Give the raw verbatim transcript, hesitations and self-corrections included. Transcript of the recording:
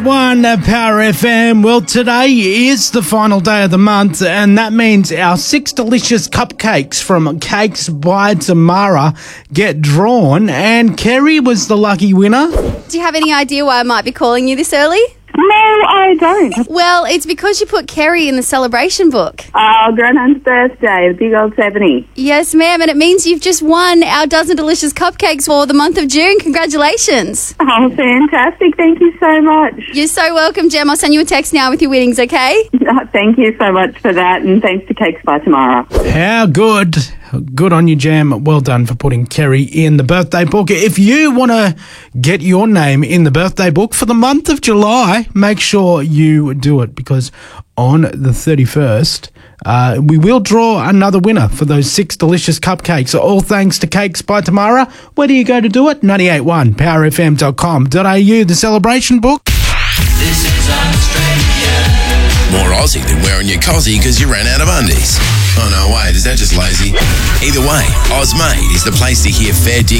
One Power F M. Well, today is the final day of the month, and that means our six delicious cupcakes from Cakes by Tamara get drawn, and Kerry was the lucky winner. Do you have any idea why I might be calling you this early? No, I don't. Well, it's because you put Kerry in the celebration book. Oh, Grandma's birthday, the big old seventy. Yes, ma'am, and it means you've just won our dozen delicious cupcakes for the month of June. Congratulations. Oh, fantastic. Thank you so much. You're so welcome, Jem. I'll send you a text now with your winnings, okay? Oh, thank you so much for that, and thanks to Cakes by Tamara. How good. Good on you, Jam. Well done for putting Kerry in the birthday book. If you want to get your name in the birthday book for the month of July, make sure you do it, because on the thirty-first, uh, we will draw another winner for those six delicious cupcakes. All thanks to Cakes by Tamara. Where do you go to do it? ninety-eight point one power f m dot com dot a u, the celebration book. This is Australia. More Aussie than wearing your cozzy because you ran out of undies. Oh no, wait, is that just lazy? Either way, Ozmade is the place to hear fair dinkum